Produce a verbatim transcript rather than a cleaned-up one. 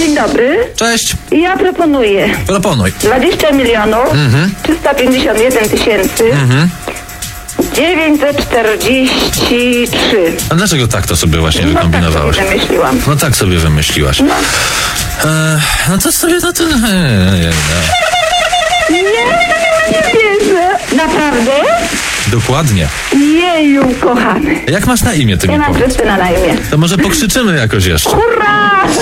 Dzień dobry. Cześć. Ja proponuję Proponuj. dwadzieścia milionów Mhm. trzysta pięćdziesiąt jeden tysięcy Mhm. dziewięćset czterdzieści trzy. A dlaczego tak to sobie właśnie No tak wykombinowałaś? sobie wymyśliłam. No tak sobie wymyśliłaś. No. E, no to sobie na to... Nie, nie, nie. Nie, nie wierzę. Naprawdę? Dokładnie. Jeju, kochany. Jak masz na imię, ty Ja mi mam powiedz? Krystyna na imię. To może pokrzyczymy jakoś jeszcze. Hurra!